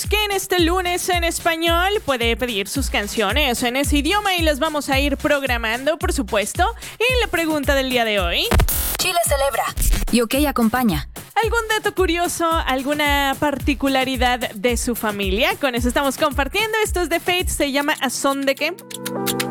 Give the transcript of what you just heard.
recordamos que en este lunes en español puede pedir sus canciones en ese idioma y las vamos a ir programando, por supuesto. Y la pregunta del día de hoy: Chile celebra. UK acompaña. ¿Algún dato curioso, alguna particularidad de su familia? Con eso estamos compartiendo. Esto es de Fate, se llama ¿A Son de qué?